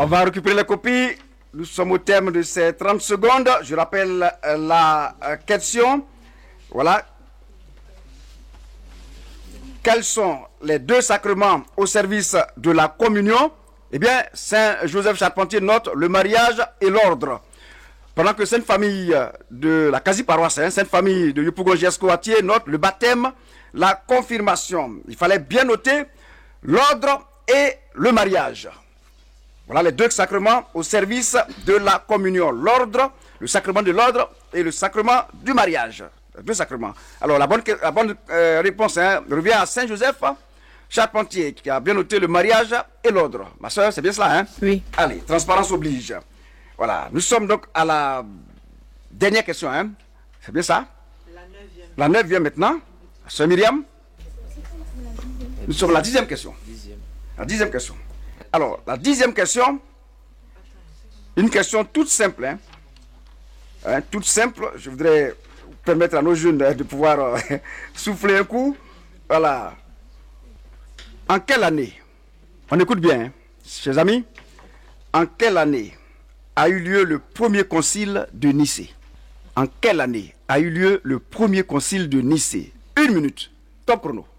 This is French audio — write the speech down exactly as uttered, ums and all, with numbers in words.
On va récupérer les copies. Nous sommes au terme de ces trente secondes. Je rappelle euh, la euh, question. Voilà. Quels sont les deux sacrements au service de la communion? Eh bien, Saint Joseph Charpentier note le mariage et l'ordre. Pendant que Sainte Famille de la quasi-paroisse, hein, Sainte Famille de Yopougon-Jesco-Atier note le baptême, la confirmation. Il fallait bien noter l'ordre et le mariage. Voilà les deux sacrements au service de la communion. L'ordre, le sacrement de l'ordre et le sacrement du mariage. Les deux sacrements. Alors la bonne, la bonne euh, réponse hein, revient à Saint Joseph Charpentier qui a bien noté le mariage et l'ordre. Ma soeur, c'est bien cela, hein? Oui. Allez, transparence oblige. Voilà, nous sommes donc à la dernière question, hein? C'est bien ça? La neuvième. La neuvième maintenant. Sœur Myriam? Nous sommes à la dixième question. La dixième question. Alors, la dixième question, une question toute simple, hein? Hein, toute simple. Je voudrais permettre à nos jeunes hein, de pouvoir euh, souffler un coup. Voilà. En quelle année, on écoute bien, hein, chers amis, en quelle année a eu lieu le premier concile de Nicée? En quelle année a eu lieu le premier concile de Nicée? Une minute, top chrono.